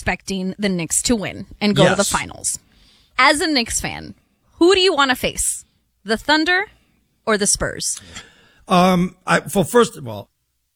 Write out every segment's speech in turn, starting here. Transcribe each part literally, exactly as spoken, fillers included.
expecting the Knicks to win and go yes. to the finals. As a Knicks fan, who do you want to face? The Thunder or the Spurs? Um, I, well, first of all,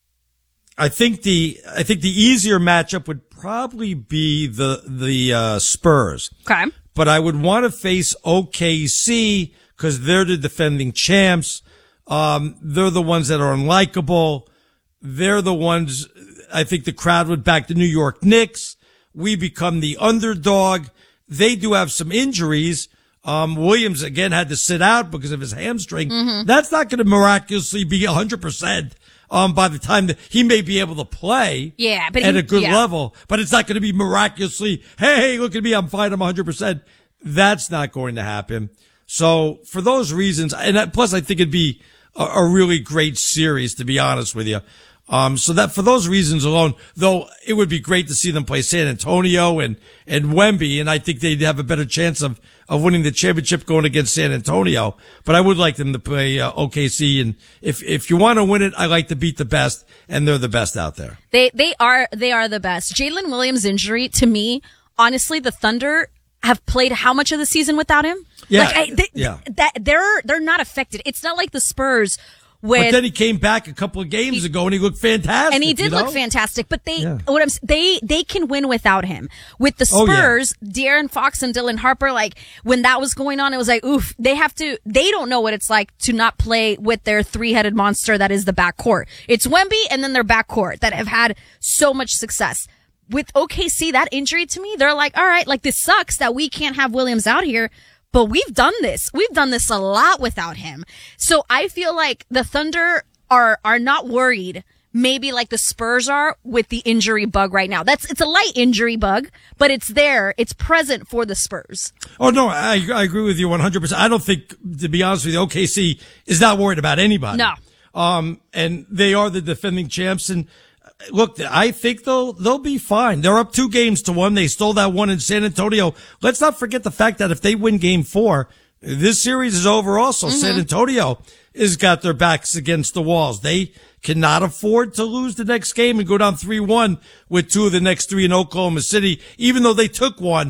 I think the, I think the easier matchup would probably be the, the, uh, Spurs. Okay. But I would want to face O K C because they're the defending champs. Um, they're the ones that are unlikable. They're the ones, I think the crowd would back the New York Knicks. We become the underdog. They do have some injuries. Um, Williams again had to sit out because of his hamstring. Mm-hmm. That's not going to miraculously be one hundred percent. Um, by the time that he may be able to play yeah, but at he, a good yeah. level, but it's not going to be miraculously, hey, look at me, I'm fine, I'm one hundred percent. That's not going to happen. So for those reasons, and plus I think it'd be a, a really great series, to be honest with you. Um, so that for those reasons alone, though it would be great to see them play San Antonio and, and Wemby, and I think they'd have a better chance of, of winning the championship going against San Antonio. But I would like them to play uh, O K C, and if, if you want to win it, I like to beat the best, and they're the best out there. They, they are, they are the best. Jalen Williams' injury, to me, honestly, the Thunder have played how much of the season without him? Yeah. Like, I, they, yeah. that, they're, they're not affected. It's not like the Spurs. With, but then he came back a couple of games he, ago and he looked fantastic. And he did you know? look fantastic, but they, yeah. what I'm, they, they can win without him. With the Spurs, oh, yeah. De'Aaron Fox and Dylan Harper, like, when that was going on, it was like, oof, they have to, they don't know what it's like to not play with their three-headed monster that is the backcourt. It's Wemby and then their backcourt that have had so much success. With O K C, that injury to me, they're like, all right, like, this sucks that we can't have Williams out here. But we've done this. We've done this a lot without him. So I feel like the Thunder are are not worried, maybe like the Spurs are, with the injury bug right now. That's it's a light injury bug, but it's there. It's present for the Spurs. Oh, no, I, I agree with you one hundred percent. I don't think, to be honest with you, O K C is not worried about anybody. No. Um, and they are the defending champs. And look, I think they'll, they'll be fine. They're up two games to one. They stole that one in San Antonio. Let's not forget the fact that if they win game four, this series is over also. Mm-hmm. San Antonio has got their backs against the walls. They cannot afford to lose the next game and go down three one with two of the next three in Oklahoma City, even though they took one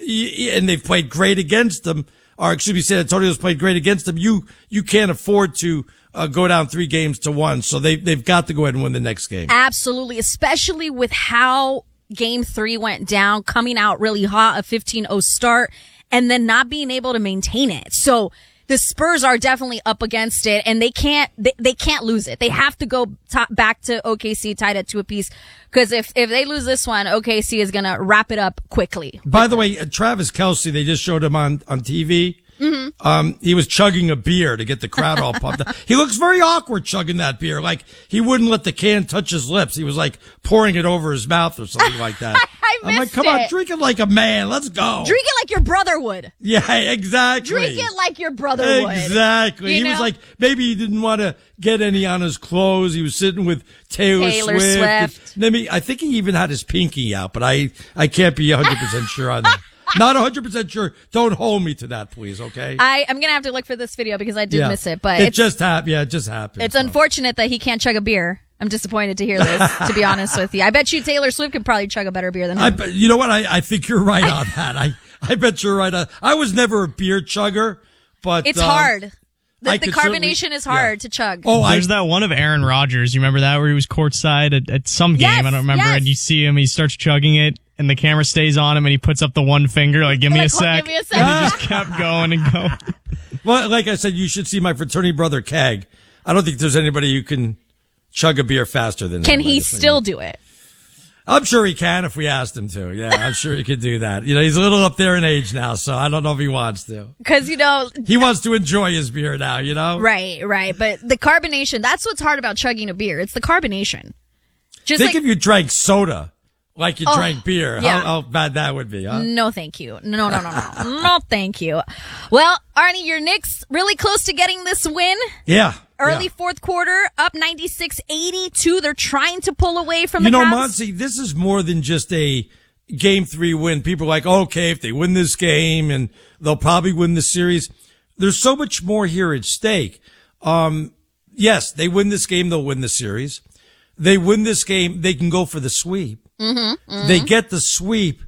and they've played great against them. Or excuse me, San Antonio's played great against them. You, you can't afford to uh, go down three games to one. So they, they've got to go ahead and win the next game. Absolutely. Especially with how game three went down, coming out really hot, a fifteen oh start, and then not being able to maintain it. So the Spurs are definitely up against it, and they can't, they, they can't lose it. They have to go top, back to O K C tied at two apiece. Cause if, if they lose this one, O K C is going to wrap it up quickly. By the way, uh, Travis Kelce, they just showed him on, on T V. Mm-hmm. Um, he was chugging a beer to get the crowd all pumped up. He looks very awkward chugging that beer. Like he wouldn't let the can touch his lips. He was like pouring it over his mouth or something like that. I I'm like, come it. on, drink it like a man. Let's go. Drink it like your brother would. Yeah, exactly. Drink it like your brother would. Exactly. He know? was like, maybe he didn't want to get any on his clothes. He was sitting with Taylor, Taylor Swift. Swift. Maybe, I think he even had his pinky out, but I, I can't be one hundred percent sure on that. Not one hundred percent sure. Don't hold me to that, please, okay? I, I'm going to have to look for this video because I did yeah. miss it, but it it's, just happened. Yeah, it just happened. It's so. unfortunate that he can't chug a beer. I'm disappointed to hear this, to be honest with you. I bet you Taylor Swift could probably chug a better beer than him. I bet, you know what? I, I think you're right on that. I, I bet you're right on. I was never a beer chugger, but it's um, hard. The, I the could carbonation is hard yeah. to chug. Oh, There's I, that one of Aaron Rodgers. You remember that where he was courtside at, at some game? Yes, I don't remember. yes. And you see him, he starts chugging it, and the camera stays on him, and he puts up the one finger, like, give me Like, a sec. give me a sec. And he just kept going and going. well, like I said, you should see my fraternity brother Keg. I don't think there's anybody who can chug a beer faster than him. Can he still do it? I'm sure he can if we asked him to. Yeah, I'm sure he could do that. You know, he's a little up there in age now, so I don't know if he wants to. Because, you know... He wants to enjoy his beer now, you know? Right, right. But the carbonation, that's what's hard about chugging a beer. It's the carbonation. Just Think like, if you drank soda like you Oh, drank beer, yeah. how, how bad that would be, huh? no, thank you. No, no, no, no. No, thank you. Well, Arnie, your Knicks really close to getting this win. Yeah. Early yeah. fourth quarter, up ninety-six eighty-two. They're trying to pull away from You the know, Cavs. Monty, this is more than just a game three win. People are like, okay, if they win this game and they'll probably win the series. There's so much more here at stake. Um, yes, they win this game, they'll win the series. They win this game, they can go for the sweep. Mm-hmm, mm-hmm. They get the sweep.